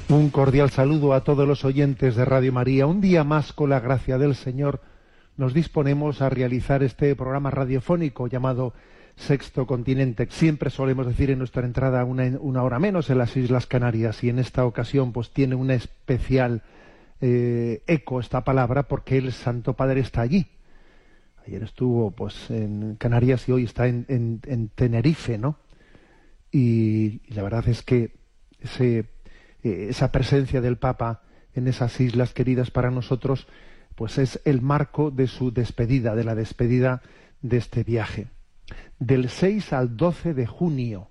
Un cordial saludo a todos los oyentes de Radio María. Un día más, con la gracia del Señor, nos disponemos a realizar este programa radiofónico llamado Sexto Continente. Siempre solemos decir en nuestra entrada una hora menos en las Islas Canarias, y en esta ocasión pues tiene una especial eco esta palabra porque el Santo Padre está allí. Ayer estuvo pues en Canarias y hoy está en Tenerife, ¿no? Y la verdad es que esa presencia del Papa en esas islas queridas para nosotros, pues es el marco de su despedida, de la despedida de este viaje. Del 6 al 12 de junio,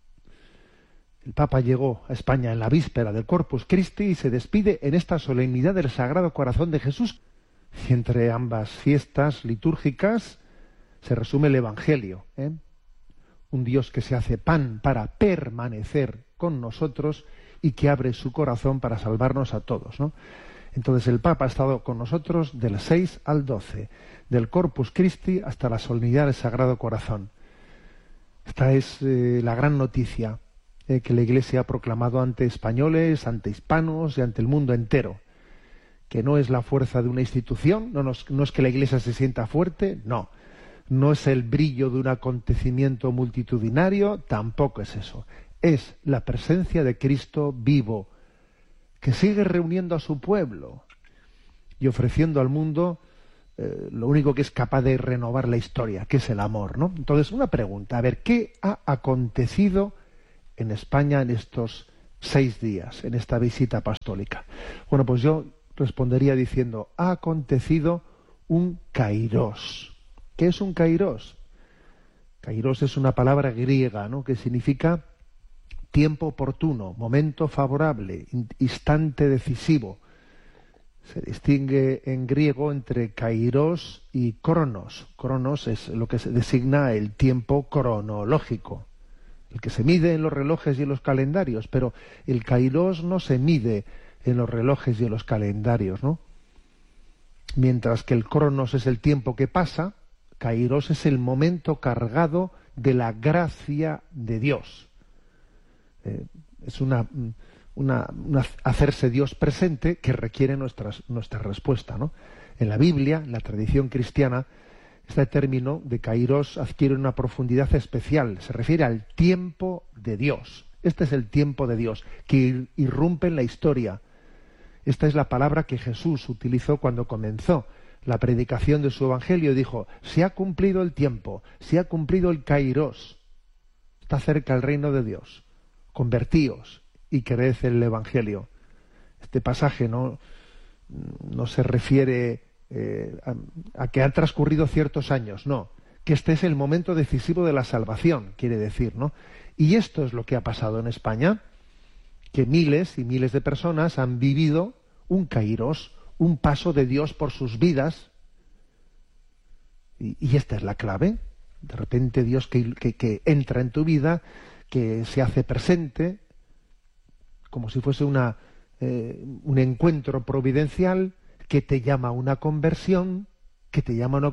el Papa llegó a España en la víspera del Corpus Christi y se despide en esta solemnidad del Sagrado Corazón de Jesús. Y entre ambas fiestas litúrgicas se resume el Evangelio, un Dios que se hace pan para permanecer con nosotros y que abre su corazón para salvarnos a todos, ¿no? Entonces el Papa ha estado con nosotros del 6 al 12, del Corpus Christi hasta la solemnidad del Sagrado Corazón. Esta es la gran noticia que la Iglesia ha proclamado ante españoles, ante hispanos y ante el mundo entero. Que no es la fuerza de una institución, no es que la Iglesia se sienta fuerte, no. No es el brillo de un acontecimiento multitudinario, tampoco es eso. Es la presencia de Cristo vivo, que sigue reuniendo a su pueblo y ofreciendo al mundo lo único que es capaz de renovar la historia, que es el amor, ¿no? Entonces, una pregunta, a ver, ¿qué ha acontecido en España en estos 6 días, en esta visita apostólica? Bueno, pues yo respondería diciendo, ha acontecido un kairos. ¿Qué es un kairos? Kairos es una palabra griega, ¿no?, que significa tiempo oportuno, momento favorable, instante decisivo. Se distingue en griego entre kairos y cronos. Cronos es lo que se designa el tiempo cronológico, el que se mide en los relojes y en los calendarios, pero el kairos no se mide en los relojes y en los calendarios, ¿no? Mientras que el cronos es el tiempo que pasa, kairos es el momento cargado de la gracia de Dios. Es una hacerse Dios presente que requiere nuestra respuesta, ¿no? En la Biblia, en la tradición cristiana, este término de kairos adquiere una profundidad especial. Se refiere al tiempo de Dios. Este es el tiempo de Dios que irrumpe en la historia. Esta es la palabra que Jesús utilizó cuando comenzó la predicación de su evangelio. Dijo: se ha cumplido el tiempo, se ha cumplido el kairos. Está cerca el reino de Dios. Convertíos y creed en el evangelio. Este pasaje no se refiere a que han transcurrido ciertos años, no, que este es el momento decisivo de la salvación, quiere decir, ¿no? Y esto es lo que ha pasado en España, que miles y miles de personas han vivido un kairos, un paso de Dios por sus vidas, y esta es la clave. De repente Dios que entra en tu vida, que se hace presente, como si fuese un encuentro providencial, que te llama a una conversión, que te lleva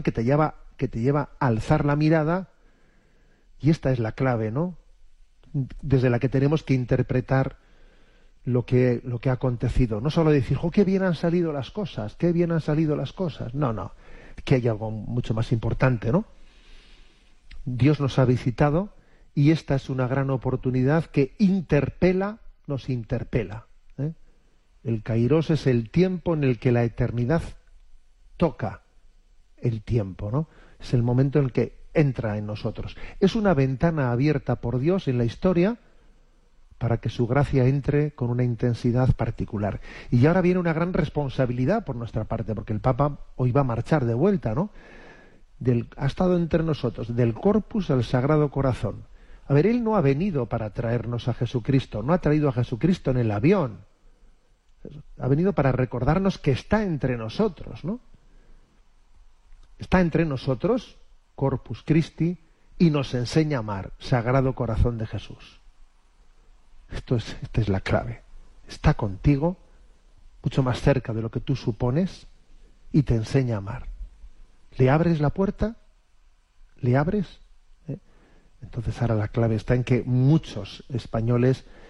a alzar la mirada, y esta es la clave, ¿no?, desde la que tenemos que interpretar lo que ha acontecido. No solo decir, ¡oh, qué bien han salido las cosas! ¡Qué bien han salido las cosas! No, que hay algo mucho más importante, ¿no? Dios nos ha visitado y esta es una gran oportunidad que nos interpela. El kairos es el tiempo en el que la eternidad toca el tiempo, ¿no? Es el momento en el que entra en nosotros. Es una ventana abierta por Dios en la historia para que su gracia entre con una intensidad particular. Y ahora viene una gran responsabilidad por nuestra parte, porque el Papa hoy va a marchar de vuelta, ¿no? Ha estado entre nosotros, del Corpus al Sagrado Corazón. A ver, él no ha venido para traernos a Jesucristo, no ha traído a Jesucristo en el avión. Ha venido para recordarnos que está entre nosotros, ¿no? Está entre nosotros, Corpus Christi, y nos enseña a amar, Sagrado Corazón de Jesús. Esta es la clave. Está contigo, mucho más cerca de lo que tú supones, y te enseña a amar. ¿Le abres la puerta? ¿Le abres? Entonces ahora la clave está en que muchos españoles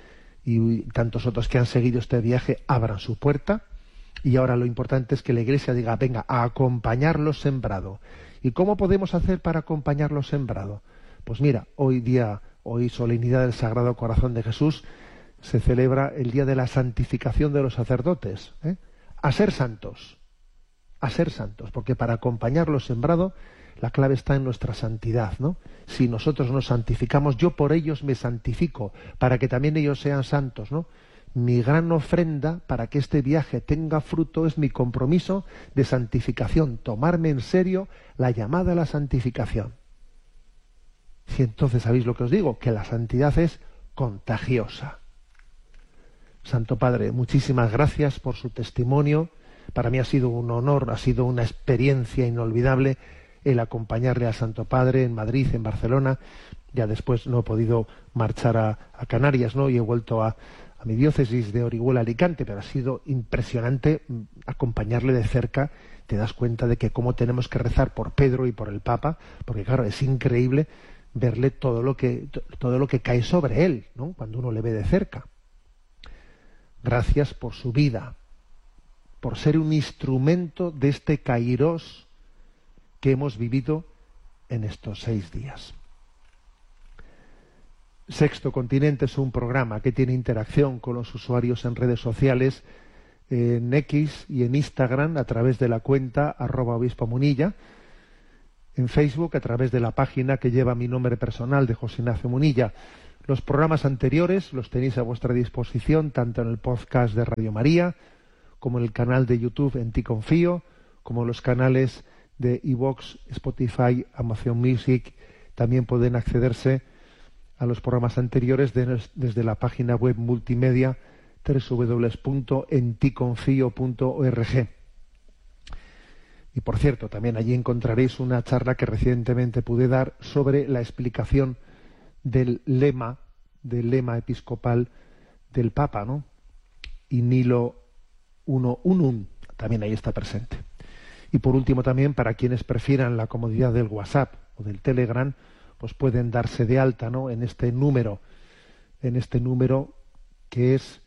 y tantos otros que han seguido este viaje abran su puerta. Y ahora lo importante es que la Iglesia diga, venga, a acompañar lo sembrado. ¿Y cómo podemos hacer para acompañar lo sembrado? Pues mira, hoy solemnidad del Sagrado Corazón de Jesús, se celebra el día de la santificación de los sacerdotes, ¿eh? A ser santos, porque para acompañar lo sembrado, la clave está en nuestra santidad, ¿no? Si nosotros nos santificamos, yo por ellos me santifico, para que también ellos sean santos, ¿no? Mi gran ofrenda para que este viaje tenga fruto es mi compromiso de santificación, tomarme en serio la llamada a la santificación. Y entonces, ¿sabéis lo que os digo? Que la santidad es contagiosa. Santo Padre, muchísimas gracias por su testimonio. Para mí ha sido un honor, ha sido una experiencia inolvidable el acompañarle al Santo Padre en Madrid, en Barcelona. Ya después no he podido marchar a Canarias, ¿no? Y he vuelto a mi diócesis de Orihuela, Alicante, pero ha sido impresionante acompañarle de cerca. Te das cuenta de que cómo tenemos que rezar por Pedro y por el Papa, porque claro, es increíble verle todo lo que cae sobre él, ¿no? Cuando uno le ve de cerca. Gracias por su vida, por ser un instrumento de este Kairós que hemos vivido en estos 6 días. Sexto Continente es un programa que tiene interacción con los usuarios en redes sociales, en X y en Instagram, a través de la cuenta @obispomunilla, en Facebook a través de la página que lleva mi nombre personal de José Ignacio Munilla. Los programas anteriores los tenéis a vuestra disposición tanto en el podcast de Radio María como en el canal de YouTube En Ti Confío, como en los canales de iVoox, Spotify, Amazon Music. También pueden accederse a los programas anteriores desde la página web multimedia www.enticonfio.org. Y por cierto, también allí encontraréis una charla que recientemente pude dar sobre la explicación del lema episcopal del Papa, ¿no? Y Nilo Unum, también ahí está presente. Y por último también, para quienes prefieran la comodidad del WhatsApp o del Telegram, pues pueden darse de alta, ¿no? en este número que es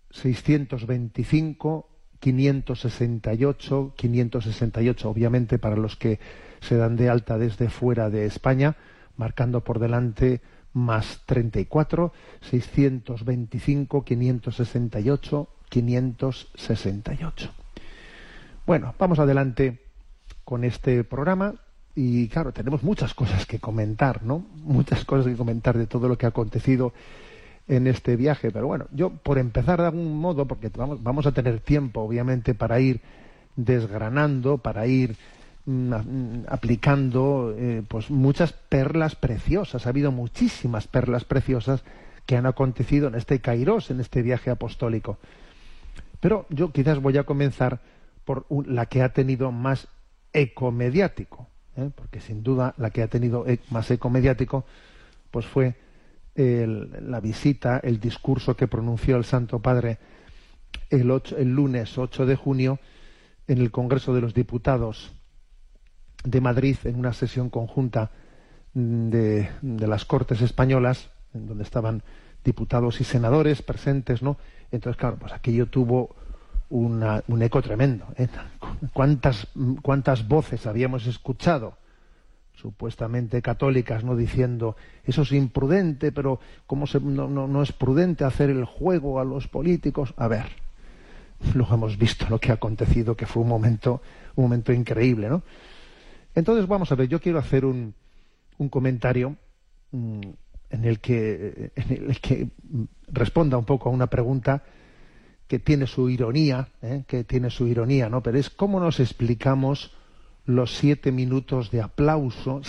625 568 568, obviamente para los que se dan de alta desde fuera de España, marcando por delante más 34 625 568 568. Bueno, vamos adelante con este programa y claro, tenemos muchas cosas que comentar, ¿no? Muchas cosas que comentar de todo lo que ha acontecido en este viaje, pero bueno, yo por empezar de algún modo, porque vamos a tener tiempo obviamente para ir desgranando, para ir aplicando pues muchas perlas preciosas. Ha habido muchísimas perlas preciosas que han acontecido en este Kairós, en este viaje apostólico. Pero yo quizás voy a comenzar por la que ha tenido más eco mediático, porque sin duda la que ha tenido más eco mediático pues fue la visita, el discurso que pronunció el Santo Padre el lunes 8 de junio en el Congreso de los Diputados de Madrid, en una sesión conjunta de las Cortes Españolas, en donde estaban diputados y senadores presentes, ¿no? Entonces, claro, pues aquello tuvo un eco tremendo, ¿eh? ¿Cuántas voces habíamos escuchado, supuestamente católicas, no diciendo eso es imprudente, pero cómo no es prudente hacer el juego a los políticos? A ver, luego hemos visto lo que ha acontecido, que fue un momento increíble, ¿no? Entonces vamos a ver, yo quiero hacer un comentario en el que responda un poco a una pregunta que tiene su ironía, ¿no? Pero es cómo nos explicamos los 7 minutos de aplauso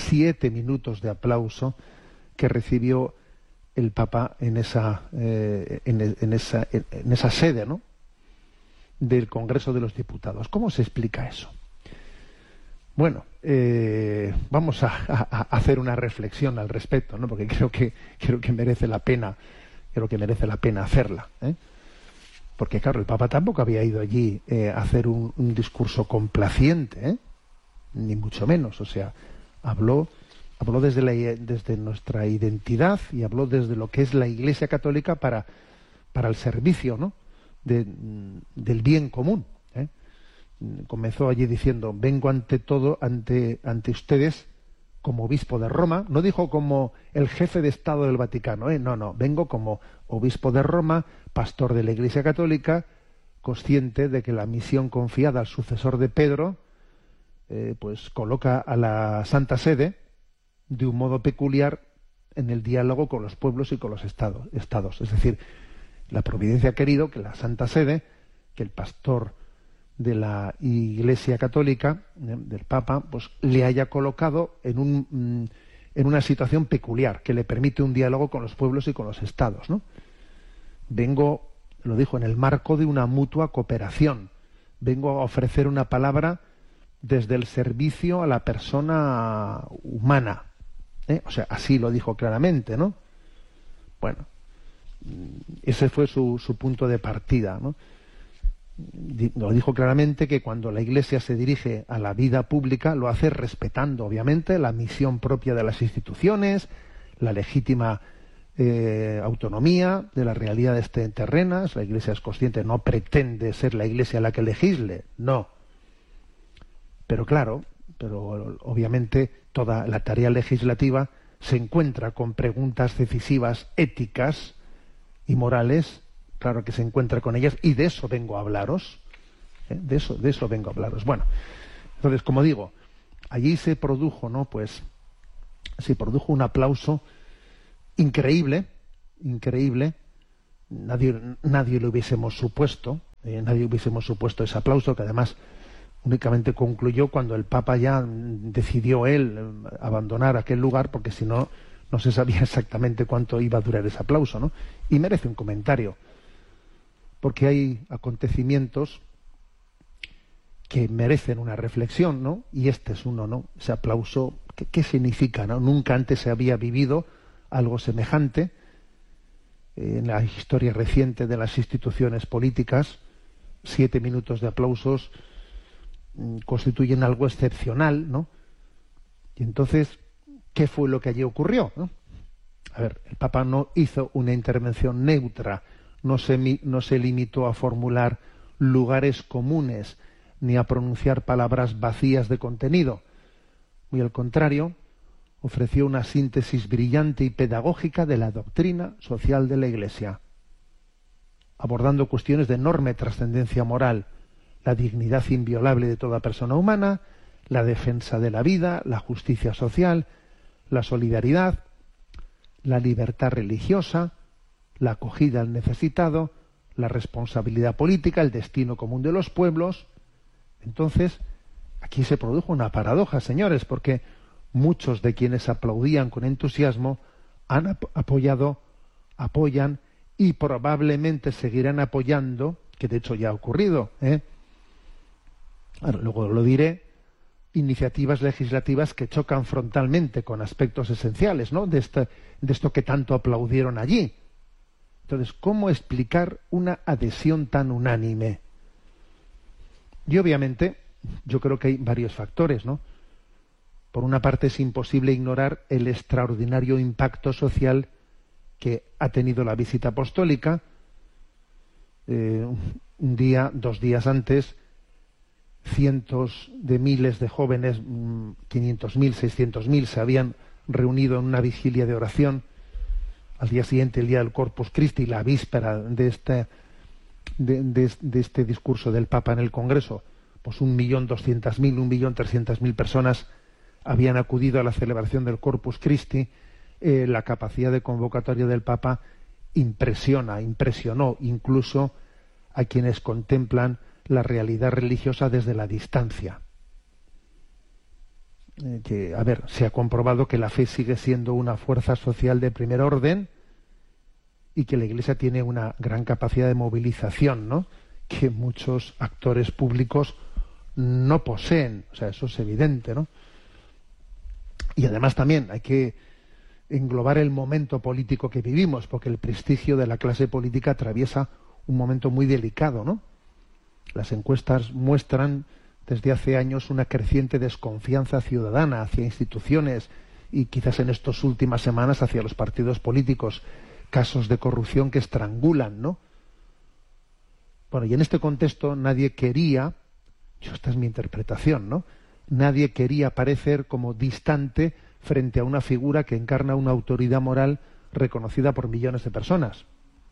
que recibió el Papa en esa sede, ¿no? del Congreso de los Diputados. ¿Cómo se explica eso? Bueno, vamos a hacer una reflexión al respecto, ¿no? Porque creo que merece la pena hacerla, ¿eh? Porque claro, el Papa tampoco había ido allí a hacer un discurso complaciente, ¿eh? Ni mucho menos. O sea, habló desde nuestra identidad y habló desde lo que es la Iglesia Católica para para el servicio, ¿no?, del bien común. Comenzó allí diciendo: vengo ante ustedes como obispo de Roma. No dijo como el jefe de Estado del Vaticano, no, vengo como obispo de Roma, pastor de la Iglesia Católica, consciente de que la misión confiada al sucesor de Pedro pues coloca a la Santa Sede de un modo peculiar en el diálogo con los pueblos y con los estados. Es decir, la providencia ha querido que la Santa Sede, que el pastor de la Iglesia Católica, del Papa, pues le haya colocado en una situación peculiar que le permite un diálogo con los pueblos y con los estados, ¿no? Vengo, lo dijo, en el marco de una mutua cooperación. Vengo a ofrecer una palabra desde el servicio a la persona humana. O sea, así lo dijo claramente, ¿no? Bueno, ese fue su punto de partida, ¿no? Lo dijo claramente, que cuando la Iglesia se dirige a la vida pública lo hace respetando, obviamente, la misión propia de las instituciones, la legítima autonomía de las realidades terrenas. La Iglesia es consciente, no pretende ser la Iglesia la que legisle, no. Pero claro, obviamente toda la tarea legislativa se encuentra con preguntas decisivas éticas y morales. Claro que se encuentra con ellas, y de eso vengo a hablaros. De eso vengo a hablaros. Bueno, entonces, como digo, allí se produjo, ¿no?, pues se produjo un aplauso increíble. Nadie lo hubiésemos supuesto, ese aplauso, que además únicamente concluyó cuando el Papa ya decidió él abandonar aquel lugar, porque si no, no se sabía exactamente cuánto iba a durar ese aplauso, ¿no? Y merece un comentario, porque hay acontecimientos que merecen una reflexión, ¿no? Y este es uno, ¿no? Ese aplauso, ¿qué significa, no? Nunca antes se había vivido algo semejante en la historia reciente de las instituciones políticas. 7 minutos de aplausos constituyen algo excepcional, ¿no? Y entonces, ¿qué fue lo que allí ocurrió, no? A ver, el Papa no hizo una intervención neutra, no se limitó a formular lugares comunes ni a pronunciar palabras vacías de contenido. Muy al contrario, ofreció una síntesis brillante y pedagógica de la doctrina social de la Iglesia, abordando cuestiones de enorme trascendencia moral: la dignidad inviolable de toda persona humana, la defensa de la vida, la justicia social, la solidaridad, la libertad religiosa, la acogida al necesitado, la responsabilidad política, el destino común de los pueblos. Entonces, aquí se produjo una paradoja, señores, porque muchos de quienes aplaudían con entusiasmo apoyan y probablemente seguirán apoyando, que de hecho ya ha ocurrido, Ahora, luego lo diré, iniciativas legislativas que chocan frontalmente con aspectos esenciales, ¿no?, de esto que tanto aplaudieron allí. Entonces, ¿cómo explicar una adhesión tan unánime? Y obviamente, yo creo que hay varios factores, ¿no? Por una parte, es imposible ignorar el extraordinario impacto social que ha tenido la visita apostólica. Un día, 2 días antes, cientos de miles de jóvenes, 500.000, 600.000, se habían reunido en una vigilia de oración. Al día siguiente, el día del Corpus Christi, la víspera de este discurso del Papa en el Congreso, pues 1.200.000, 1.300.000 personas habían acudido a la celebración del Corpus Christi. La capacidad de convocatoria del Papa impresionó incluso a quienes contemplan la realidad religiosa desde la distancia. Se ha comprobado que la fe sigue siendo una fuerza social de primer orden y que la Iglesia tiene una gran capacidad de movilización, ¿no?, que muchos actores públicos no poseen. O sea, eso es evidente, ¿no? Y además también hay que englobar el momento político que vivimos, porque el prestigio de la clase política atraviesa un momento muy delicado, ¿no? Las encuestas muestran desde hace años una creciente desconfianza ciudadana hacia instituciones y quizás en estas últimas semanas hacia los partidos políticos, casos de corrupción que estrangulan, ¿no?, Bueno, y en este contexto nadie quería, esta es mi interpretación, ¿no? Nadie quería parecer como distante frente a una figura que encarna una autoridad moral reconocida por millones de personas.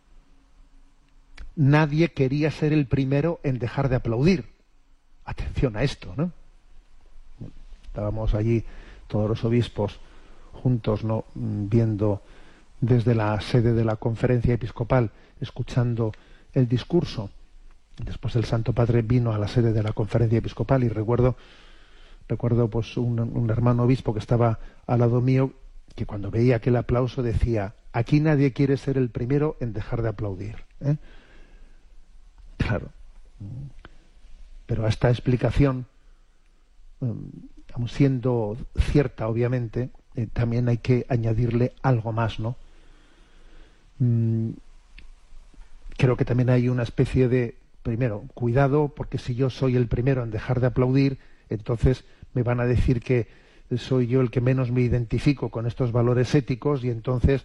Nadie quería ser el primero en dejar de aplaudir. Atención a esto, ¿no? Estábamos allí todos los obispos juntos, ¿no?, viendo desde la sede de la conferencia episcopal, escuchando el discurso. Después el Santo Padre vino a la sede de la conferencia episcopal y recuerdo pues un hermano obispo que estaba al lado mío, que cuando veía aquel aplauso decía: aquí nadie quiere ser el primero en dejar de aplaudir, ¿eh? Claro. Pero a esta explicación, aun siendo cierta, obviamente, también hay que añadirle algo más, ¿no? Creo que también hay una especie de, primero, cuidado, porque si yo soy el primero en dejar de aplaudir, entonces me van a decir que soy yo el que menos me identifico con estos valores éticos, y entonces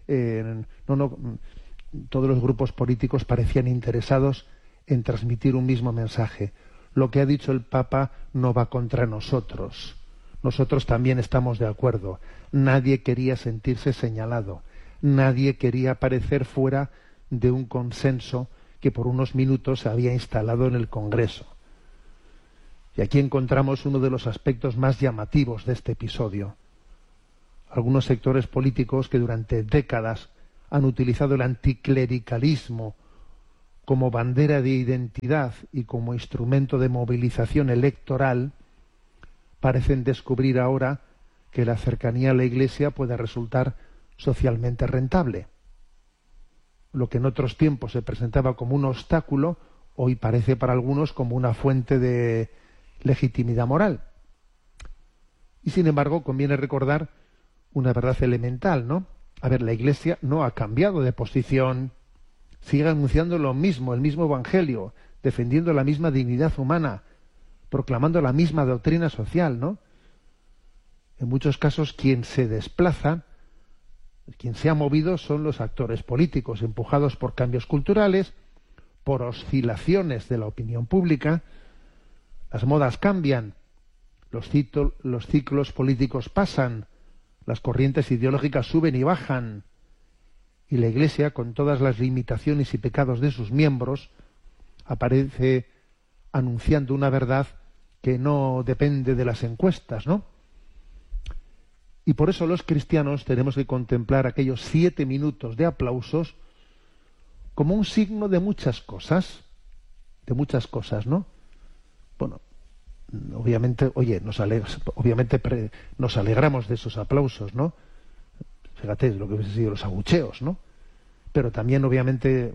todos los grupos políticos parecían interesados en transmitir un mismo mensaje. Lo que ha dicho el Papa no va contra nosotros. Nosotros también estamos de acuerdo. Nadie quería sentirse señalado. Nadie quería aparecer fuera de un consenso que por unos minutos se había instalado en el Congreso. Y aquí encontramos uno de los aspectos más llamativos de este episodio. Algunos sectores políticos que durante décadas han utilizado el anticlericalismo como bandera de identidad y como instrumento de movilización electoral, parecen descubrir ahora que la cercanía a la Iglesia puede resultar socialmente rentable. Lo que en otros tiempos se presentaba como un obstáculo, hoy parece para algunos como una fuente de legitimidad moral. Y sin embargo, conviene recordar una verdad elemental, ¿no? A ver, la Iglesia no ha cambiado de posición, sigue anunciando lo mismo, el mismo evangelio, defendiendo la misma dignidad humana, proclamando la misma doctrina social, ¿no? En muchos casos, quien se desplaza, quien se ha movido, son los actores políticos, empujados por cambios culturales, por oscilaciones de la opinión pública. Las modas cambian, los ciclos políticos pasan, las corrientes ideológicas suben y bajan, y la Iglesia, con todas las limitaciones y pecados de sus miembros, aparece anunciando una verdad que no depende de las encuestas, ¿no? Y por eso los cristianos tenemos que contemplar aquellos 7 minutos de aplausos como un signo de muchas cosas, ¿no? Bueno, obviamente, nos alegramos de esos aplausos, ¿no? Fíjate lo que hubiesen sido los abucheos, ¿no? Pero también, obviamente,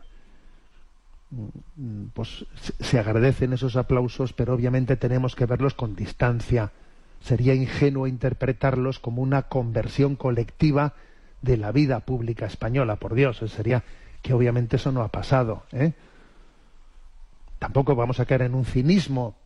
pues se agradecen esos aplausos, pero obviamente tenemos que verlos con distancia. Sería ingenuo interpretarlos como una conversión colectiva de la vida pública española, por Dios. Sería que obviamente eso no ha pasado, ¿eh? Tampoco vamos a caer en un cinismo.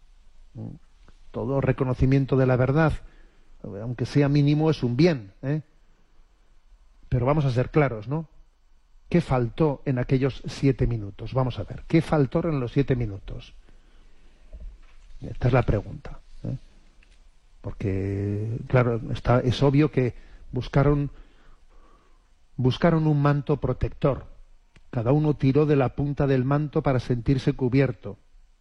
Todo reconocimiento de la verdad, aunque sea mínimo, es un bien, ¿eh? Pero vamos a ser claros, ¿no? ¿Qué faltó en aquellos 7 minutos? Vamos a ver, ¿qué faltó en los 7 minutos? Esta es la pregunta, ¿eh? Porque, claro, es obvio que buscaron un manto protector. Cada uno tiró de la punta del manto para sentirse cubierto.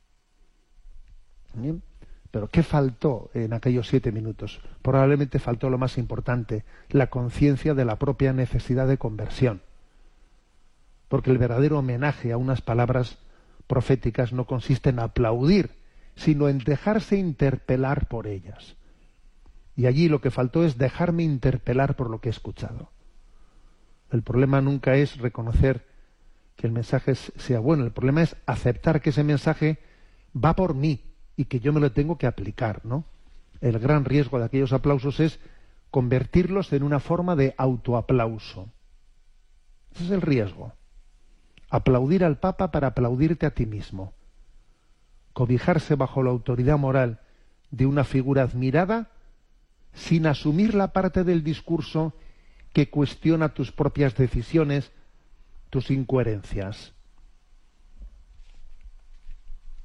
¿Bien? Pero ¿qué faltó en aquellos 7 minutos? Probablemente faltó lo más importante, la conciencia de la propia necesidad de conversión. Porque el verdadero homenaje a unas palabras proféticas no consiste en aplaudir, sino en dejarse interpelar por ellas. Y allí lo que faltó es dejarme interpelar por lo que he escuchado. El problema nunca es reconocer que el mensaje sea bueno, el problema es aceptar que ese mensaje va por mí y que yo me lo tengo que aplicar, ¿no? El gran riesgo de aquellos aplausos es convertirlos en una forma de autoaplauso. Ese es el riesgo. Aplaudir al Papa para aplaudirte a ti mismo. Cobijarse bajo la autoridad moral de una figura admirada sin asumir la parte del discurso que cuestiona tus propias decisiones, tus incoherencias.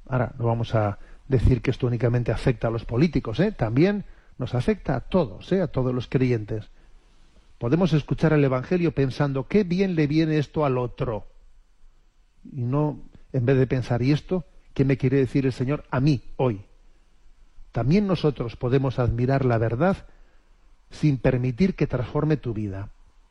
Ahora, no vamos a decir que esto únicamente afecta a los políticos, también nos afecta a todos, a todos los creyentes. Podemos escuchar el Evangelio pensando qué bien le viene esto al otro, y no, en vez de pensar, ¿y esto qué me quiere decir el Señor a mí hoy? También nosotros podemos admirar la verdad sin permitir que transforme tu vida.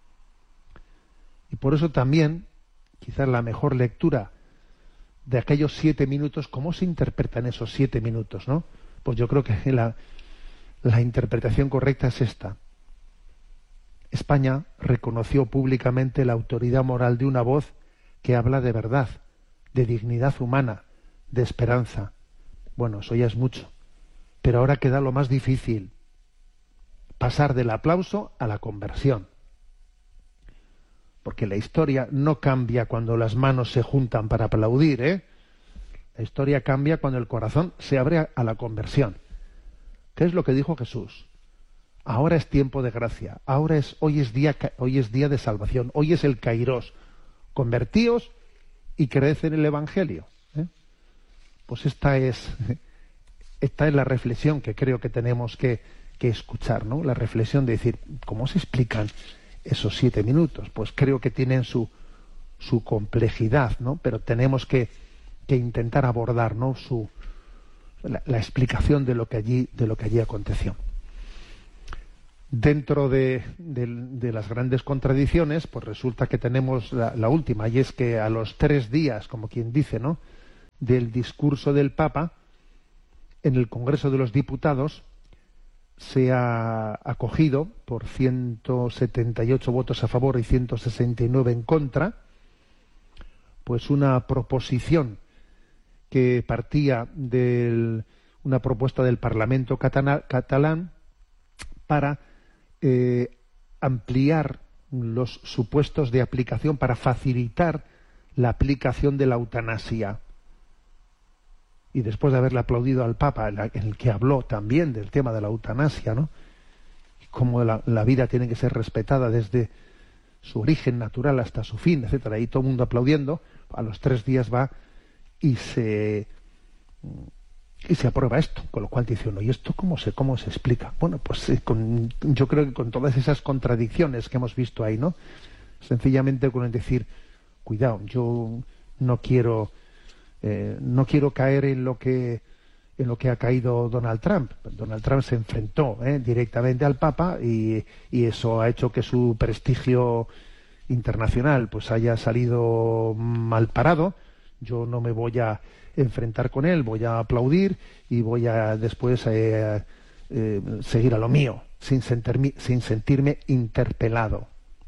Y por eso también, quizás la mejor lectura de aquellos 7 minutos, ¿cómo se interpretan esos 7 minutos, no? Pues yo creo que la interpretación correcta es esta. España reconoció públicamente la autoridad moral de una voz que habla de verdad, de dignidad humana, de esperanza. Bueno, eso ya es mucho. Pero ahora queda lo más difícil, pasar del aplauso a la conversión. Porque la historia no cambia cuando las manos se juntan para aplaudir, La historia cambia cuando el corazón se abre a la conversión. ¿Qué es lo que dijo Jesús? Ahora es tiempo de gracia, hoy es día de salvación, hoy es el Kairós. Convertíos y creed en el Evangelio. Pues esta es la reflexión que creo que tenemos que escuchar, ¿no? La reflexión de decir, ¿cómo se explican esos 7 minutos? Pues creo que tienen su complejidad, ¿no? Pero tenemos que intentar abordar, ¿no? la explicación de lo que allí aconteció. Dentro de las grandes contradicciones, pues resulta que tenemos la última, y es que a los 3 días, como quien dice, ¿no?, del discurso del Papa, en el Congreso de los Diputados se ha acogido por 178 votos a favor y 169 en contra, pues una proposición que partía de una propuesta del Parlamento catalán para ampliar los supuestos de aplicación, para facilitar la aplicación de la eutanasia. Y después de haberle aplaudido al Papa, en el que habló también del tema de la eutanasia, ¿no?, y cómo la vida tiene que ser respetada desde su origen natural hasta su fin, etcétera, y todo el mundo aplaudiendo, a los 3 días va y se aprueba esto, con lo cual dice uno, ¿y esto cómo se explica? Bueno, pues yo creo que con todas esas contradicciones que hemos visto ahí, ¿no?, sencillamente con el decir, cuidado, yo no quiero caer en lo que ha caído Donald Trump. Donald Trump se enfrentó directamente al Papa y eso ha hecho que su prestigio internacional pues haya salido mal parado. Yo no me voy a enfrentar con él, voy a aplaudir y voy a después seguir a lo mío, sin sentirme interpelado.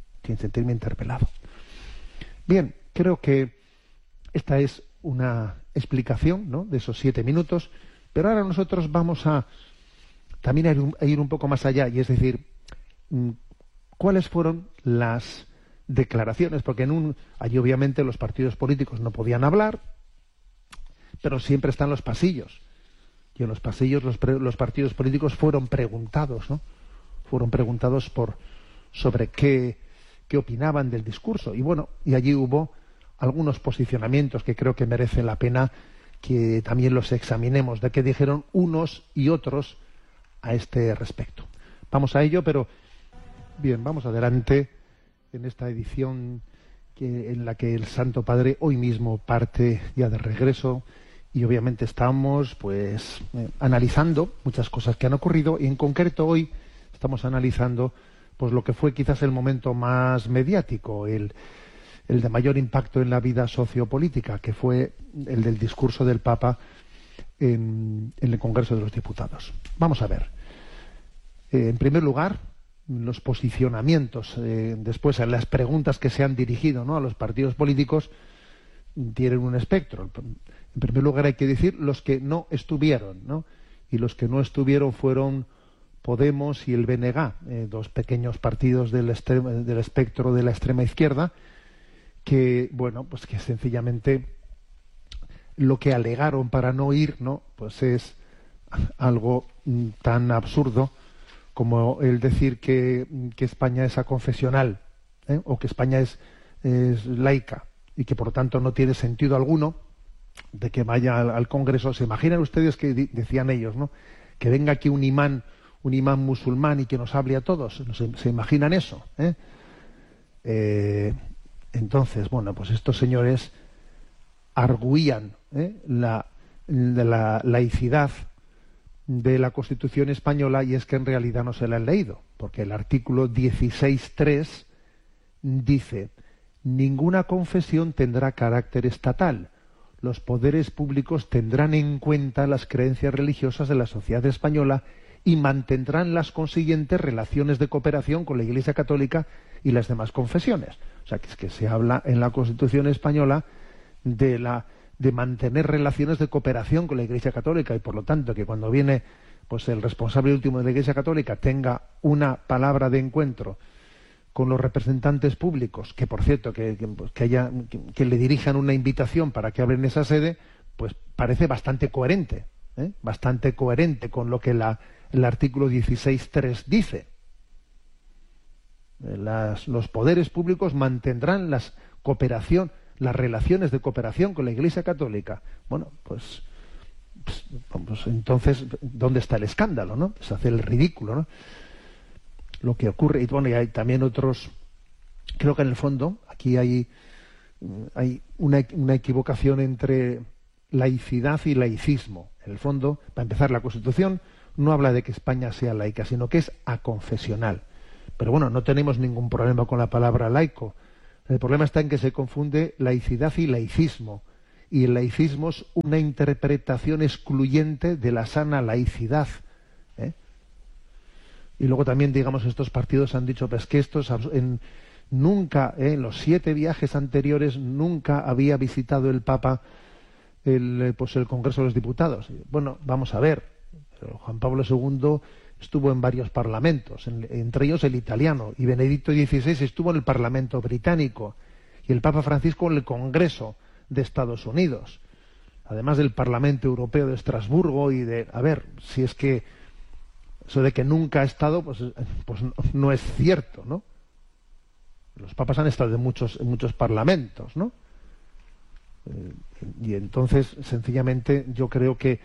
Bien, creo que esta es una explicación, ¿no?, de esos 7 minutos, pero ahora nosotros vamos también a ir un poco más allá, y es decir, ¿cuáles fueron las declaraciones? Porque allí obviamente los partidos políticos no podían hablar, pero siempre están los pasillos, y en los pasillos los partidos políticos fueron preguntados, ¿no? Fueron preguntados sobre qué opinaban del discurso, y bueno, y allí hubo algunos posicionamientos que creo que merecen la pena que también los examinemos, de qué dijeron unos y otros a este respecto. Vamos a ello, pero bien, vamos adelante en esta edición en la que el Santo Padre hoy mismo parte ya de regreso, y obviamente estamos pues analizando muchas cosas que han ocurrido, y en concreto hoy estamos analizando pues lo que fue quizás el momento más mediático, el de mayor impacto en la vida sociopolítica, que fue el del discurso del Papa en el Congreso de los Diputados. Vamos a ver. En primer lugar, los posicionamientos, después las preguntas que se han dirigido, ¿no?, a los partidos políticos, tienen un espectro. En primer lugar hay que decir los que no estuvieron, ¿no?, y los que no estuvieron fueron Podemos y el BNG, 2 pequeños partidos del espectro de la extrema izquierda, que bueno, pues que sencillamente lo que alegaron para no ir, ¿no?, pues es algo tan absurdo como el decir que España es aconfesional, o que España es laica, y que por lo tanto no tiene sentido alguno vaya al Congreso. ¿Se imaginan ustedes que decían ellos, ¿no? Que venga aquí un imán musulmán y que nos hable a todos? ¿Se imaginan eso? Entonces, bueno, pues estos señores arguían la laicidad de la Constitución española, y es que en realidad no se la han leído, porque el artículo 16.3 dice: ninguna confesión tendrá carácter estatal. Los poderes públicos tendrán en cuenta las creencias religiosas de la sociedad española y mantendrán las consiguientes relaciones de cooperación con la Iglesia Católica y las demás confesiones. O sea, que es que se habla en la Constitución española de mantener relaciones de cooperación con la Iglesia Católica, y por lo tanto que cuando viene pues el responsable último de la Iglesia Católica tenga una palabra de encuentro con los representantes públicos, que por cierto que le dirijan una invitación para que abren esa sede, pues parece bastante coherente con lo que el artículo 16.3 dice. Los poderes públicos mantendrán las relaciones de cooperación con la Iglesia Católica. Bueno, pues entonces, ¿dónde está el escándalo, no? Es hacer el ridículo, ¿no? Lo que ocurre, y bueno, y hay también otros. Creo que en el fondo aquí hay una equivocación entre laicidad y laicismo. En el fondo, para empezar, la Constitución no habla de que España sea laica, sino que es aconfesional. Pero bueno, no tenemos ningún problema con la palabra laico. El problema está en que se confunde laicidad y laicismo. Y el laicismo es una interpretación excluyente de la sana laicidad. Y luego también, digamos, estos partidos han dicho pues que nunca, en los 7 viajes anteriores, nunca había visitado el Papa el Congreso de los Diputados. Bueno, vamos a ver. Juan Pablo II estuvo en varios parlamentos, entre ellos el italiano, y Benedicto XVI estuvo en el Parlamento británico, y el Papa Francisco en el Congreso de Estados Unidos, además del Parlamento Europeo de Estrasburgo. Y a ver, si es que eso de que nunca ha estado, pues no es cierto, ¿no? Los papas han estado en muchos parlamentos, ¿no? Y entonces, sencillamente, yo creo que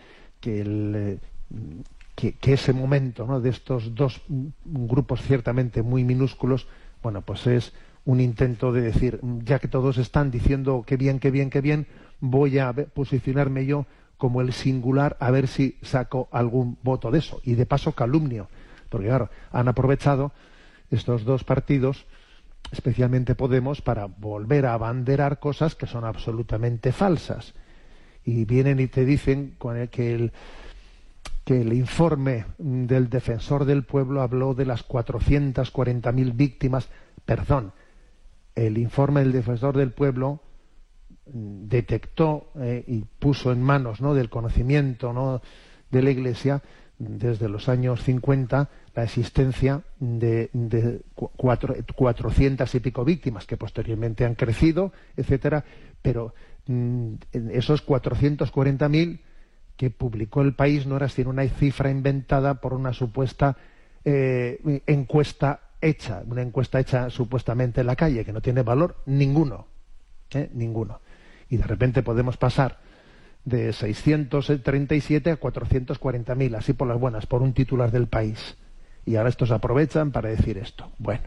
ese momento, ¿no?, de estos dos grupos ciertamente muy minúsculos, bueno, pues es un intento de decir, ya que todos están diciendo qué bien, voy a posicionarme yo como el singular, a ver si saco algún voto de eso. Y de paso calumnio, porque claro, han aprovechado estos dos partidos, especialmente Podemos, para volver a abanderar cosas que son absolutamente falsas. Y vienen y te dicen que el informe del Defensor del Pueblo habló de las 440.000 víctimas. Perdón, el informe del Defensor del Pueblo detectó y puso en manos, ¿no?, del conocimiento, ¿no?, de la Iglesia desde los años 50 la existencia de 400 y pico víctimas, que posteriormente han crecido, etcétera, pero esos 440.000 que publicó El País no era sino una cifra inventada por una supuesta encuesta hecha supuestamente en la calle, que no tiene valor ninguno. Y de repente podemos pasar de 637 a 440.000, así por las buenas, por un titular del País. Y ahora estos aprovechan para decir esto. Bueno,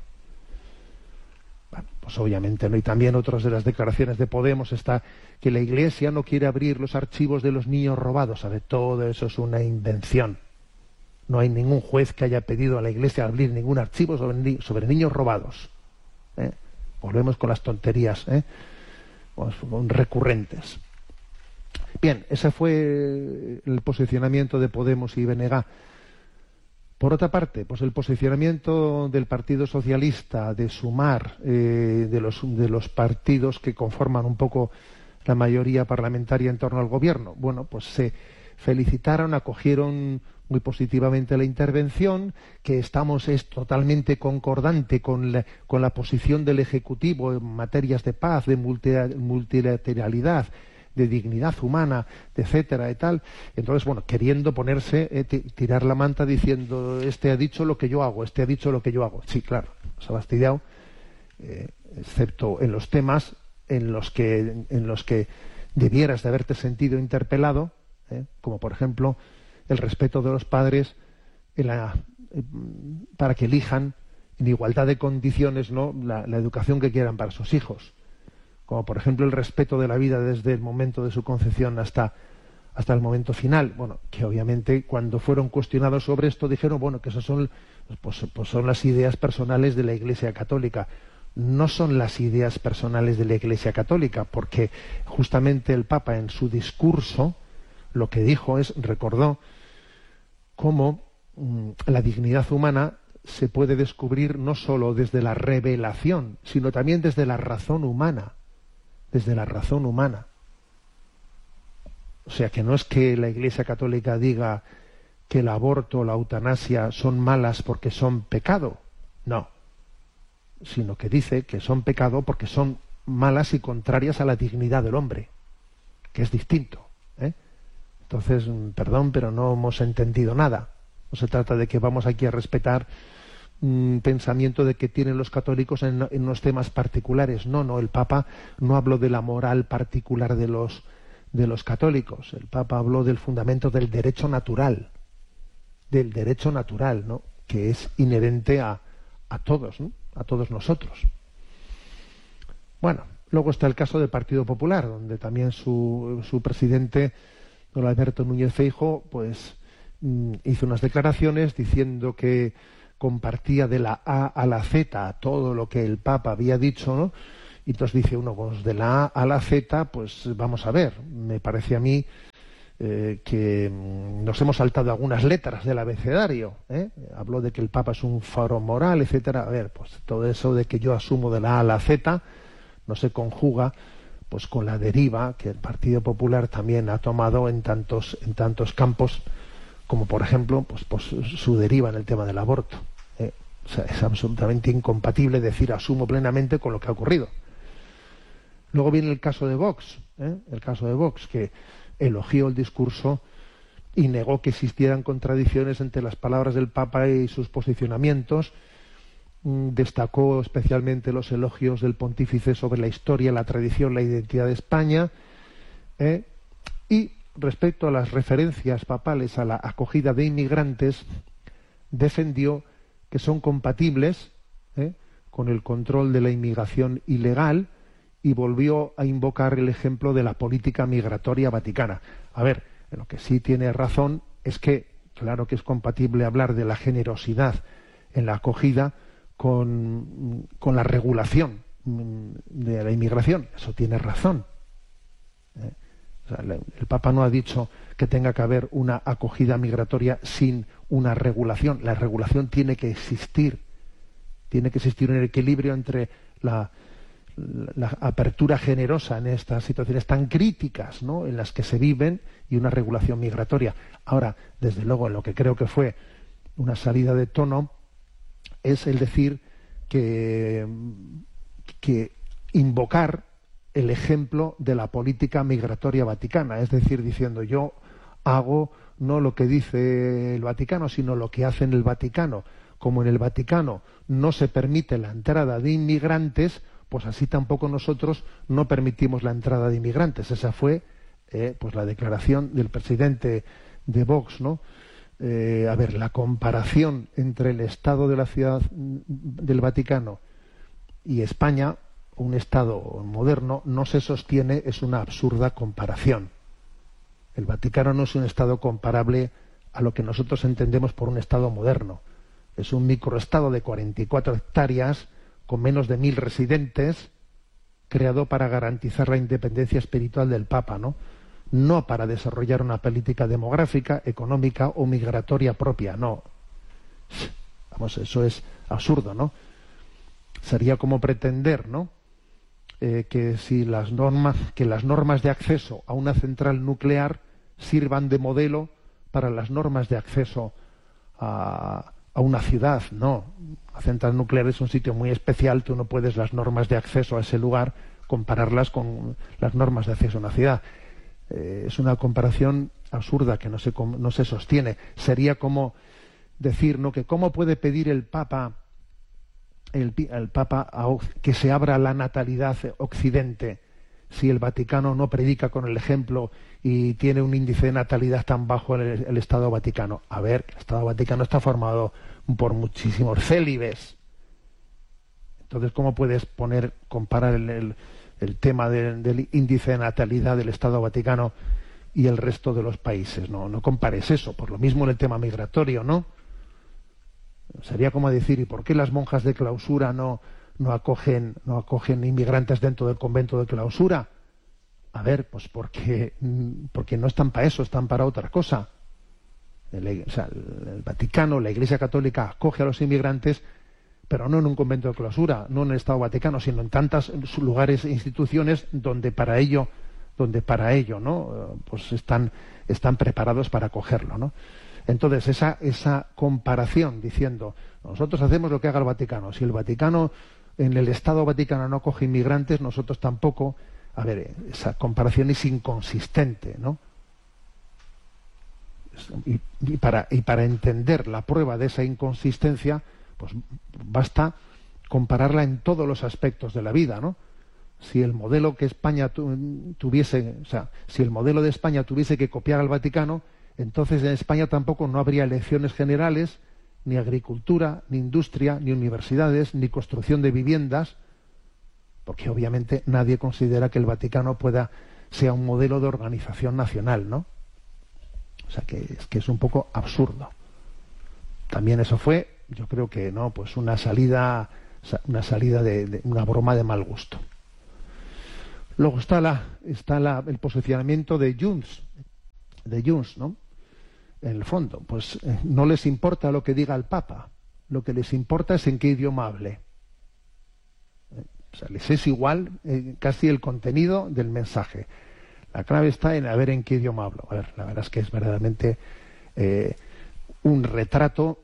pues obviamente no. Y también otras de las declaraciones de Podemos está que la Iglesia no quiere abrir los archivos de los niños robados. ¿Sabe? Todo eso es una invención. No hay ningún juez que haya pedido a la Iglesia abrir ningún archivo sobre niños robados. Volvemos con las tonterías recurrentes. Bien, ese fue el posicionamiento de Podemos y BNG. Por otra parte, pues el posicionamiento del Partido Socialista, de Sumar, de los partidos que conforman un poco la mayoría parlamentaria en torno al gobierno. Bueno, pues se felicitaron, acogieron muy positivamente la intervención, que es totalmente concordante con la posición del Ejecutivo en materias de paz, de multilateralidad, de dignidad humana, etcétera y tal. Entonces, bueno, queriendo ponerse, tirar la manta diciendo, este ha dicho lo que yo hago, este ha dicho lo que yo hago. Sí, claro, se ha fastidiado, excepto en los temas en los que debieras de haberte sentido interpelado, como por ejemplo el respeto de los padres para que elijan en igualdad de condiciones, ¿no?, la educación que quieran para sus hijos, como por ejemplo el respeto de la vida desde el momento de su concepción hasta el momento final. Bueno, que obviamente cuando fueron cuestionados sobre esto dijeron, bueno, que esas son, pues son las ideas personales de la Iglesia Católica. No son las ideas personales de la Iglesia Católica, porque justamente el Papa en su discurso lo que dijo recordó cómo la dignidad humana se puede descubrir no sólo desde la revelación, sino también desde la razón humana. Desde la razón humana. O sea, que no es que la Iglesia Católica diga que el aborto o la eutanasia son malas porque son pecado. No. Sino que dice que son pecado porque son malas y contrarias a la dignidad del hombre, que es distinto. Entonces, perdón, pero no hemos entendido nada. No se trata de que vamos aquí a respetar un pensamiento de que tienen los católicos en unos temas particulares. No, el Papa no habló de la moral particular de los católicos. El Papa habló del fundamento del derecho natural, ¿no?, que es inherente a todos, ¿no?, a todos nosotros. Bueno, luego está el caso del Partido Popular, donde también su presidente, don Alberto Núñez Feijóo, pues hizo unas declaraciones diciendo que compartía de la A a la Z todo lo que el Papa había dicho, ¿no? Y entonces dice uno, pues de la A a la Z, pues vamos a ver, me parece a mí que nos hemos saltado algunas letras del abecedario. Habló de que el Papa es un faro moral, etcétera. A ver, pues todo eso de que yo asumo de la A a la Z no se conjuga pues con la deriva que el Partido Popular también ha tomado en tantos campos, como por ejemplo pues su deriva en el tema del aborto. O sea, es absolutamente incompatible decir asumo plenamente con lo que ha ocurrido. Luego viene el caso de Vox, que elogió el discurso y negó que existieran contradicciones entre las palabras del Papa y sus posicionamientos. Destacó especialmente los elogios del pontífice sobre la historia, la tradición, la identidad de España, y respecto a las referencias papales a la acogida de inmigrantes, defendió que son compatibles con el control de la inmigración ilegal, y volvió a invocar el ejemplo de la política migratoria vaticana. A ver, en lo que sí tiene razón es que, claro que es compatible hablar de la generosidad en la acogida con la regulación de la inmigración. Eso tiene razón. O sea, el Papa no ha dicho que tenga que haber una acogida migratoria sin una regulación. La regulación tiene que existir. Tiene que existir un equilibrio entre la apertura generosa en estas situaciones tan críticas, ¿no?, en las que se viven, y una regulación migratoria. Ahora, desde luego, en lo que creo que fue una salida de tono es el decir que invocar el ejemplo de la política migratoria vaticana, es decir, diciendo yo hago no lo que dice el Vaticano, sino lo que hace en el Vaticano. Como en el Vaticano no se permite la entrada de inmigrantes, pues así tampoco nosotros no permitimos la entrada de inmigrantes. Esa fue pues la declaración del presidente de Vox, ¿no? A ver, la comparación entre el Estado de la Ciudad del Vaticano y España, un Estado moderno, no se sostiene, es una absurda comparación. El Vaticano no es un Estado comparable a lo que nosotros entendemos por un Estado moderno. Es un microestado de 44 hectáreas con menos de 1000 residentes, creado para garantizar la independencia espiritual del Papa, no para desarrollar una política demográfica, económica o migratoria propia, no. Vamos, eso es absurdo, ¿no? Sería como pretender, ¿no?, que las normas de acceso a una central nuclear sirvan de modelo para las normas de acceso a una ciudad. No, la central nuclear es un sitio muy especial, tú no puedes las normas de acceso a ese lugar compararlas con las normas de acceso a una ciudad. Es una comparación absurda que no se sostiene. Sería como decir, ¿no?, que cómo puede pedir el Papa que se abra la natalidad Occidente si el Vaticano no predica con el ejemplo y tiene un índice de natalidad tan bajo el Estado Vaticano? A ver, el Estado Vaticano está formado por muchísimos célibes. Entonces, ¿cómo puedes comparar el tema del índice de natalidad del Estado Vaticano y el resto de los países? No compares eso. Por lo mismo en el tema migratorio, ¿no? Sería como decir, ¿y por qué las monjas de clausura no acogen inmigrantes dentro del convento de clausura? A ver, pues porque no están para eso, están para otra cosa. El Vaticano, la Iglesia Católica, acoge a los inmigrantes, pero no en un convento de clausura, no en el Estado Vaticano, sino en tantos lugares e instituciones donde para ello, ¿no? Pues están preparados para acogerlo, ¿no? Entonces, esa comparación diciendo, nosotros hacemos lo que haga el Vaticano, si el Vaticano, en el Estado Vaticano no acoge inmigrantes, nosotros tampoco. A ver, esa comparación es inconsistente, ¿no? Y para entender la prueba de esa inconsistencia, pues basta compararla en todos los aspectos de la vida, ¿no? Si el modelo que España tuviese, o sea, si el modelo de España tuviese que copiar al Vaticano, entonces en España tampoco no habría elecciones generales, ni agricultura, ni industria, ni universidades, ni construcción de viviendas, porque obviamente nadie considera que el Vaticano sea un modelo de organización nacional, ¿no? O sea que es un poco absurdo. También eso fue, yo creo que no, pues una salida de una broma de mal gusto. Luego está el posicionamiento de Junts, ¿no? En el fondo, pues no les importa lo que diga el Papa, lo que les importa es en qué idioma hable. O sea, les es igual casi el contenido del mensaje. La clave está en a ver en qué idioma hablo. A ver, la verdad es que es verdaderamente un retrato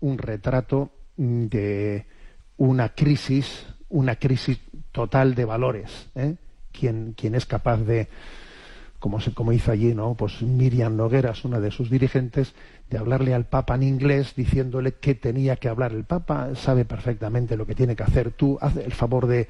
de una crisis total de valores. Quien es capaz de, como hizo allí, ¿no? Pues Miriam Nogueras, una de sus dirigentes, de hablarle al Papa en inglés diciéndole qué tenía que hablar. El Papa sabe perfectamente lo que tiene que hacer. Tú haz el favor de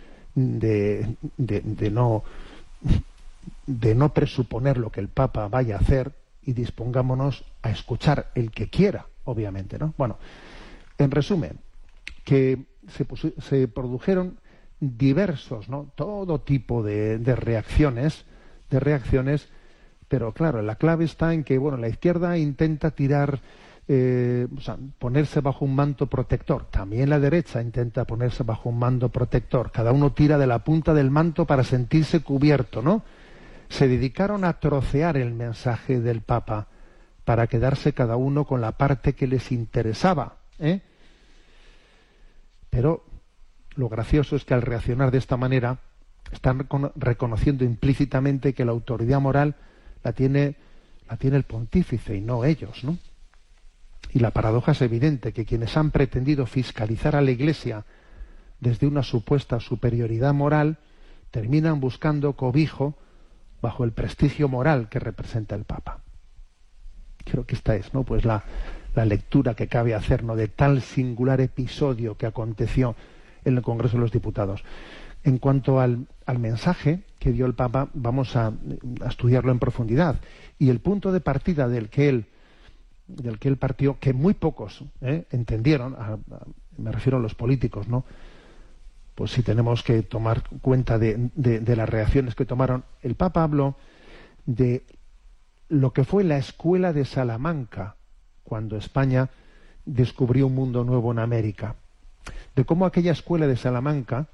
no presuponer lo que el Papa vaya a hacer y dispongámonos a escuchar el que quiera, obviamente, ¿no? Bueno, en resumen, que se produjeron diversos, ¿no? Todo tipo de reacciones, pero claro, la clave está en que, bueno, la izquierda intenta tirar, ponerse bajo un manto protector. También la derecha intenta ponerse bajo un manto protector. Cada uno tira de la punta del manto para sentirse cubierto, ¿no? Se dedicaron a trocear el mensaje del Papa para quedarse cada uno con la parte que les interesaba, Pero lo gracioso es que al reaccionar de esta manera están reconociendo implícitamente que la autoridad moral la tiene el pontífice y no ellos, ¿no? Y la paradoja es evidente, que quienes han pretendido fiscalizar a la Iglesia desde una supuesta superioridad moral terminan buscando cobijo bajo el prestigio moral que representa el Papa. Creo que esta es, ¿no? Pues la lectura que cabe hacer, ¿no?, de tal singular episodio que aconteció en el Congreso de los Diputados. En cuanto al mensaje que dio el Papa, vamos a estudiarlo en profundidad. Y el punto de partida del que él partió, que muy pocos entendieron, me refiero a los políticos, ¿no? Pues si tenemos que tomar cuenta de las reacciones que tomaron, el Papa habló de lo que fue la escuela de Salamanca, cuando España descubrió un mundo nuevo en América, de cómo aquella escuela de Salamanca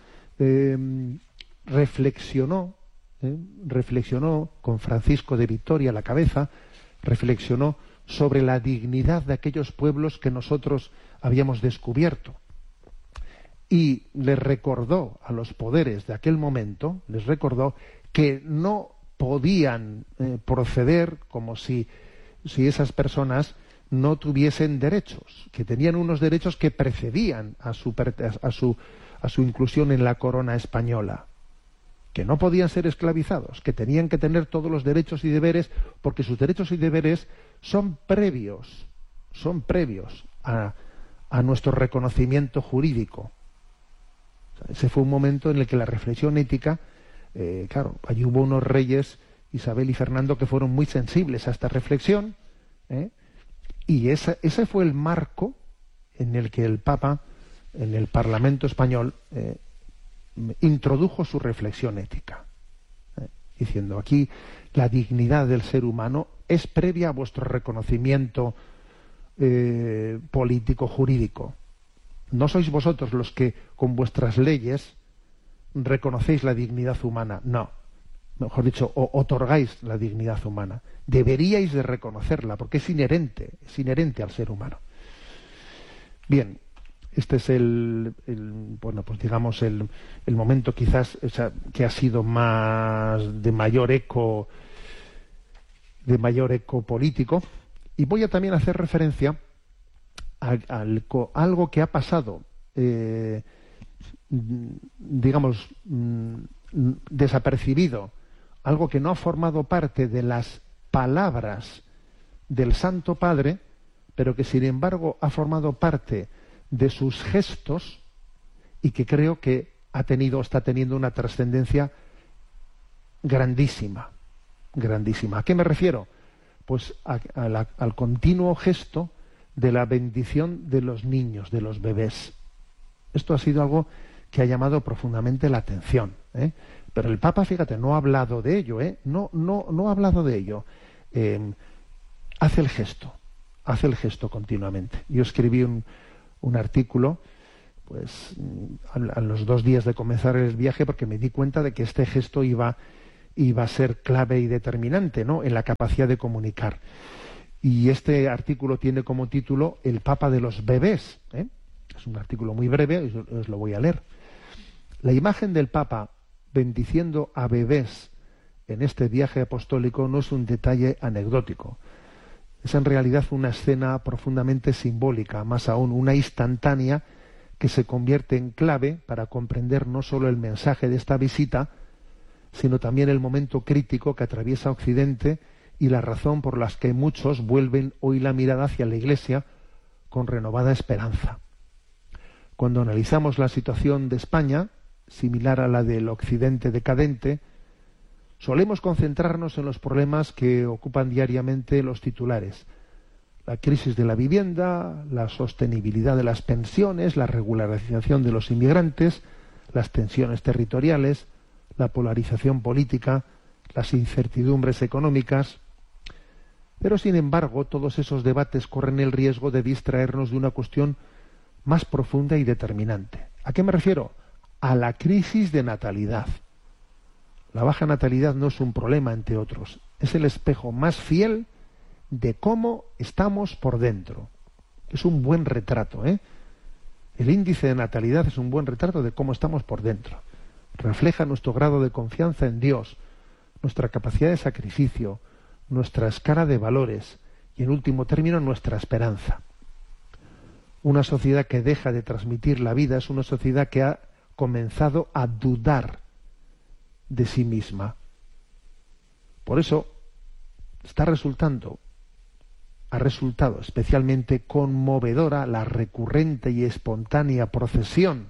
reflexionó con Francisco de Vitoria a la cabeza, reflexionó sobre la dignidad de aquellos pueblos que nosotros habíamos descubierto. Y les recordó a los poderes de aquel momento, les recordó que no podían proceder como si esas personas no tuviesen derechos, que tenían unos derechos que precedían a su inclusión en la corona española, que no podían ser esclavizados, que tenían que tener todos los derechos y deberes, porque sus derechos y deberes son previos a nuestro reconocimiento jurídico. Ese fue un momento en el que la reflexión ética Claro, allí hubo unos reyes, Isabel y Fernando, que fueron muy sensibles a esta reflexión, y ese fue el marco en el que el Papa, en el Parlamento español, introdujo su reflexión ética, diciendo: aquí la dignidad del ser humano es previa a vuestro reconocimiento político, jurídico. No sois vosotros los que con vuestras leyes reconocéis la dignidad humana, no. Mejor dicho, otorgáis la dignidad humana. Deberíais de reconocerla, porque es inherente al ser humano. Bien, este es bueno, pues digamos el momento quizás, o sea, que ha sido más de mayor eco político, y voy a también hacer referencia a algo que ha pasado, digamos, desapercibido, algo que no ha formado parte de las palabras del Santo Padre, pero que sin embargo ha formado parte de sus gestos, y que creo que está teniendo una trascendencia grandísima. ¿A qué me refiero? Pues al continuo gesto de la bendición de los niños, de los bebés. Esto ha sido algo que ha llamado profundamente la atención, pero el Papa, fíjate, no ha hablado de ello, no ha hablado de ello. Hace el gesto continuamente. Yo escribí un artículo, pues a los 2 días de comenzar el viaje, porque me di cuenta de que este gesto iba a ser clave y determinante, ¿no?, en la capacidad de comunicar. Y este artículo tiene como título El Papa de los bebés. Es un artículo muy breve, os lo voy a leer. La imagen del Papa bendiciendo a bebés en este viaje apostólico no es un detalle anecdótico. Es en realidad una escena profundamente simbólica, más aún una instantánea que se convierte en clave para comprender no solo el mensaje de esta visita, sino también el momento crítico que atraviesa Occidente y la razón por las que muchos vuelven hoy la mirada hacia la Iglesia con renovada esperanza. Cuando analizamos la situación de España, similar a la del Occidente decadente, solemos concentrarnos en los problemas que ocupan diariamente los titulares: la crisis de la vivienda, la sostenibilidad de las pensiones, la regularización de los inmigrantes, las tensiones territoriales, la polarización política, las incertidumbres económicas. Pero, sin embargo, todos esos debates corren el riesgo de distraernos de una cuestión más profunda y determinante. ¿A qué me refiero? A la crisis de natalidad. La baja natalidad no es un problema, entre otros. Es el espejo más fiel de cómo estamos por dentro. Es un buen retrato, El índice de natalidad es un buen retrato de cómo estamos por dentro. Refleja nuestro grado de confianza en Dios, nuestra capacidad de sacrificio, nuestra escala de valores y, en último término, nuestra esperanza. Una sociedad que deja de transmitir la vida es una sociedad que ha comenzado a dudar de sí misma. Por eso ha resultado especialmente conmovedora la recurrente y espontánea procesión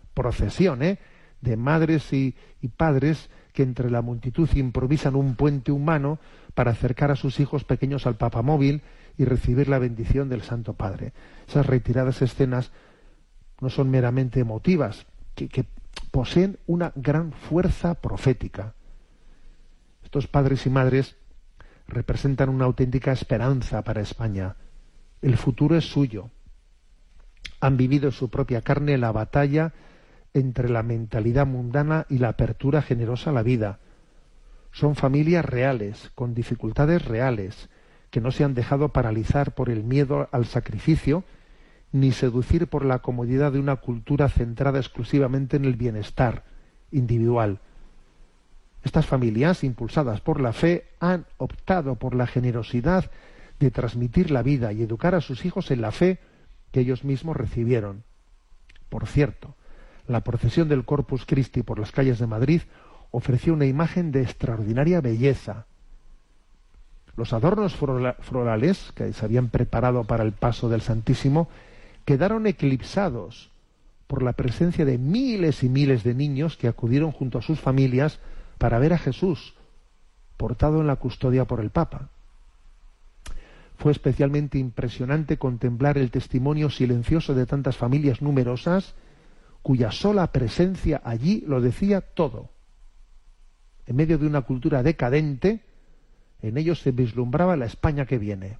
de madres y padres que entre la multitud improvisan un puente humano para acercar a sus hijos pequeños al papamóvil y recibir la bendición del Santo Padre. Esas retiradas escenas no son meramente emotivas, que poseen una gran fuerza profética. Estos padres y madres representan una auténtica esperanza para España. El futuro es suyo. Han vivido en su propia carne la batalla entre la mentalidad mundana y la apertura generosa a la vida. Son familias reales, con dificultades reales, que no se han dejado paralizar por el miedo al sacrificio, ni seducir por la comodidad de una cultura centrada exclusivamente en el bienestar individual. Estas familias, impulsadas por la fe, han optado por la generosidad de transmitir la vida y educar a sus hijos en la fe que ellos mismos recibieron. Por cierto, la procesión del Corpus Christi por las calles de Madrid ofreció una imagen de extraordinaria belleza. Los adornos florales que se habían preparado para el paso del Santísimo quedaron eclipsados por la presencia de miles y miles de niños que acudieron junto a sus familias para ver a Jesús portado en la custodia por el Papa. Fue especialmente impresionante contemplar el testimonio silencioso de tantas familias numerosas cuya sola presencia allí lo decía todo. En medio de una cultura decadente, en ellos se vislumbraba la España que viene.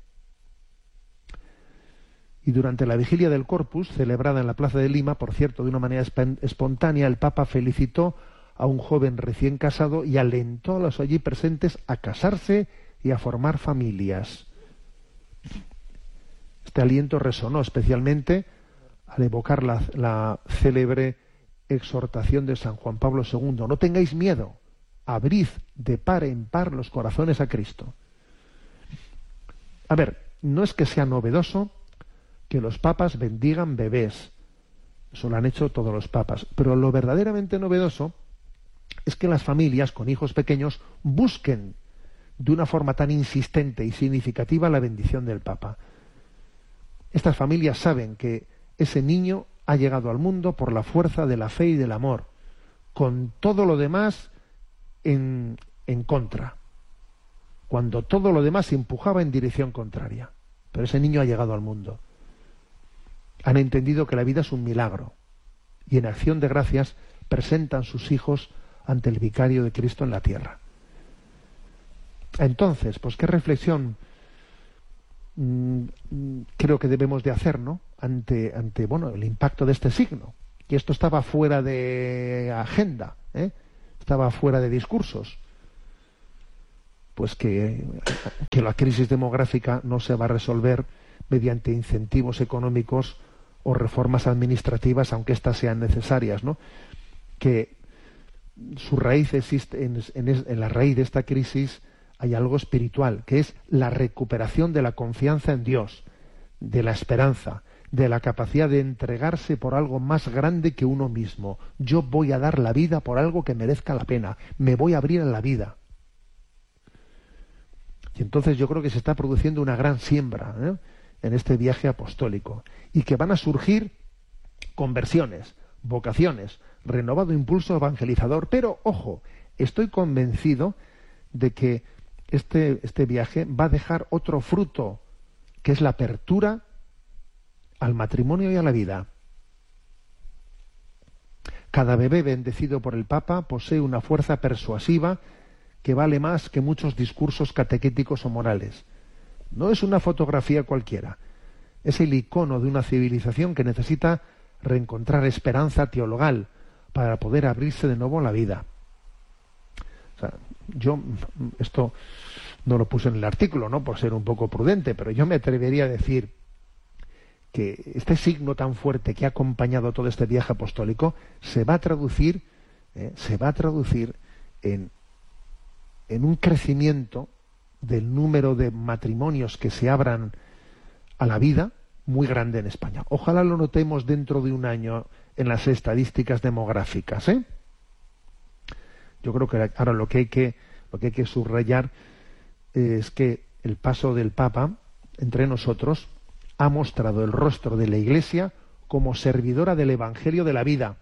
Y durante la vigilia del Corpus, celebrada en la Plaza de Lima, por cierto, de una manera espontánea, el Papa felicitó a un joven recién casado y alentó a los allí presentes a casarse y a formar familias. Este aliento resonó especialmente al evocar la célebre exhortación de San Juan Pablo II: no tengáis miedo, abrid de par en par los corazones a Cristo. A ver, no es que sea novedoso que los papas bendigan bebés, eso lo han hecho todos los papas, pero lo verdaderamente novedoso es que las familias con hijos pequeños busquen de una forma tan insistente y significativa la bendición del Papa. Estas familias saben que ese niño ha llegado al mundo por la fuerza de la fe y del amor, con todo lo demás en contra, cuando todo lo demás se empujaba en dirección contraria. Pero ese niño ha llegado al mundo. Han entendido que la vida es un milagro y en acción de gracias presentan sus hijos ante el vicario de Cristo en la tierra. Entonces, pues qué reflexión creo que debemos de hacer, ¿no? ante bueno, el impacto de este signo, que esto estaba fuera de agenda, estaba fuera de discursos. Pues que la crisis demográfica no se va a resolver mediante incentivos económicos o reformas administrativas, aunque éstas sean necesarias, ¿no? Que su raíz existe en la raíz de esta crisis hay algo espiritual, que es la recuperación de la confianza en Dios, de la esperanza, de la capacidad de entregarse por algo más grande que uno mismo. Yo voy a dar la vida por algo que merezca la pena, me voy a abrir a la vida. Y entonces yo creo que se está produciendo una gran siembra, en este viaje apostólico, y que van a surgir conversiones, vocaciones, renovado impulso evangelizador. Pero, ojo, estoy convencido de que este viaje va a dejar otro fruto, que es la apertura al matrimonio y a la vida. Cada bebé bendecido por el Papa posee una fuerza persuasiva que vale más que muchos discursos catequéticos o morales. No es una fotografía cualquiera, es el icono de una civilización que necesita reencontrar esperanza teologal para poder abrirse de nuevo a la vida. O sea, yo esto no lo puse en el artículo, ¿no?, por ser un poco prudente, pero yo me atrevería a decir que este signo tan fuerte que ha acompañado todo este viaje apostólico se va a traducir en un crecimiento del número de matrimonios que se abran a la vida muy grande en España. Ojalá lo notemos dentro de un año en las estadísticas demográficas, Yo creo que ahora lo que hay que subrayar es que el paso del Papa entre nosotros ha mostrado el rostro de la Iglesia como servidora del Evangelio de la vida.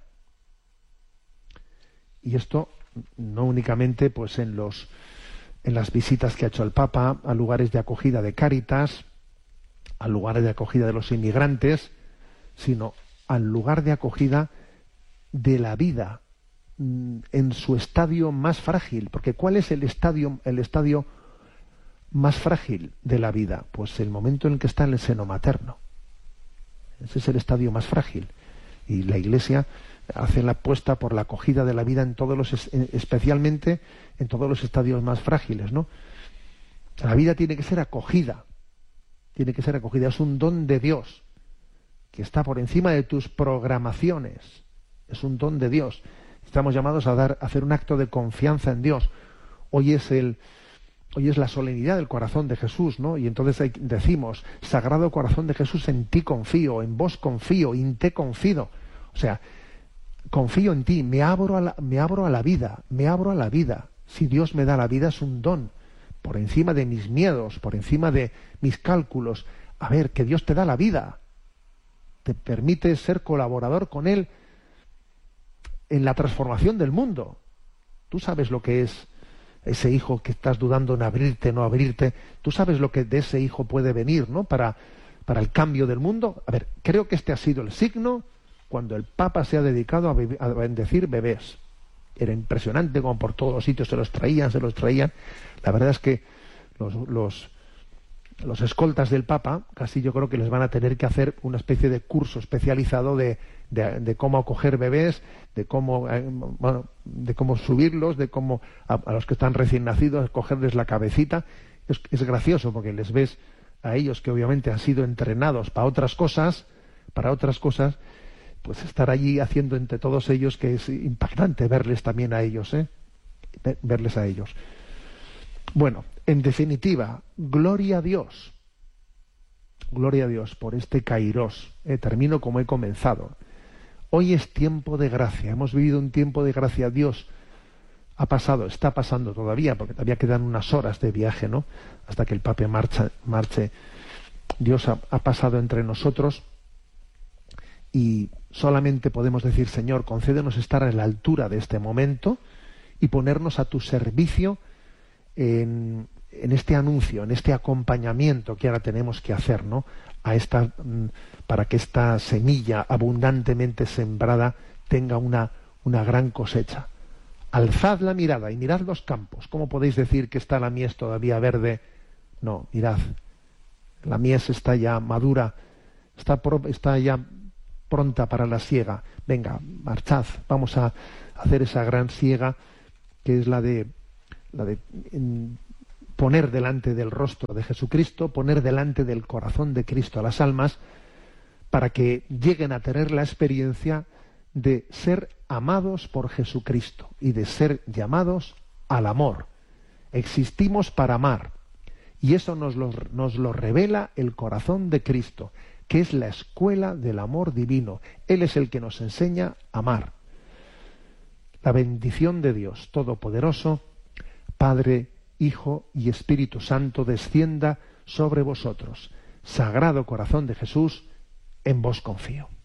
Y esto no únicamente pues en las visitas que ha hecho el Papa a lugares de acogida de Cáritas, a lugares de acogida de los inmigrantes, sino al lugar de acogida de la vida en su estadio más frágil. Porque ¿cuál es el estadio más frágil de la vida? Pues el momento en el que está en el seno materno. Ese es el estadio más frágil. Y la Iglesia hace la apuesta por la acogida de la vida especialmente en todos los estadios más frágiles, ¿no? La vida tiene que ser acogida. Tiene que ser acogida. Es un don de Dios que está por encima de tus programaciones. Es un don de Dios. Estamos llamados a hacer un acto de confianza en Dios. Hoy es la solemnidad del corazón de Jesús, ¿no? Y entonces decimos: Sagrado Corazón de Jesús, en ti confío, en vos confío, en te confío. O sea, confío en ti, me abro a la vida. Si Dios me da la vida es un don, por encima de mis miedos, por encima de mis cálculos. A ver, que Dios te da la vida, te permite ser colaborador con Él en la transformación del mundo. Tú sabes lo que es ese hijo que estás dudando en abrirte, no abrirte. Tú sabes lo que de ese hijo puede venir, ¿no? Para el cambio del mundo. A ver, creo que este ha sido el signo cuando el Papa se ha dedicado a bendecir bebés. Era impresionante como por todos los sitios se los traían. La verdad es que los escoltas del Papa casi yo creo que les van a tener que hacer una especie de curso especializado de cómo acoger bebés, de cómo subirlos, de cómo a los que están recién nacidos cogerles la cabecita. Es gracioso porque les ves a ellos que obviamente han sido entrenados para otras cosas, pues estar allí haciendo entre todos ellos, que es impactante verles también a ellos, verles a ellos. Bueno, en definitiva, gloria a Dios por este Kairós. Termino como he comenzado. Hoy es tiempo de gracia, hemos vivido un tiempo de gracia. Dios ha pasado, está pasando todavía, porque todavía quedan unas horas de viaje, ¿no? Hasta que el Papa marche. Dios ha pasado entre nosotros y solamente podemos decir: Señor, concédenos estar a la altura de este momento y ponernos a tu servicio en este anuncio, en este acompañamiento que ahora tenemos que hacer, ¿no? Para que esta semilla abundantemente sembrada tenga una gran cosecha. Alzad la mirada y mirad los campos. ¿Cómo podéis decir que está la mies todavía verde? No, mirad, la mies está ya madura, está ya pronta para la siega. Venga, marchad, vamos a hacer esa gran siega, que es la de poner delante del rostro de Jesucristo, poner delante del corazón de Cristo a las almas, para que lleguen a tener la experiencia de ser amados por Jesucristo y de ser llamados al amor. Existimos para amar, y eso nos lo revela el corazón de Cristo, que es la escuela del amor divino. Él es el que nos enseña a amar. La bendición de Dios Todopoderoso, Padre, Hijo y Espíritu Santo, descienda sobre vosotros. Sagrado Corazón de Jesús, en vos confío.